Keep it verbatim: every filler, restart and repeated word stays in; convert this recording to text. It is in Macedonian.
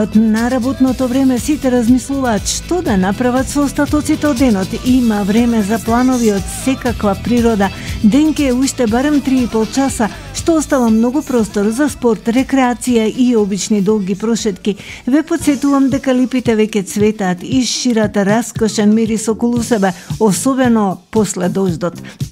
На работното време сите размислуваат што да направат со остатоците од денот. Има време за планови од секаква природа. Денке е уште барем три и пол часа, што остава многу простор за спорт, рекреација и обични долги прошетки. Ве подсетувам дека липите веќе цветаат и шират раскошен мирис околу себе, особено после дождот.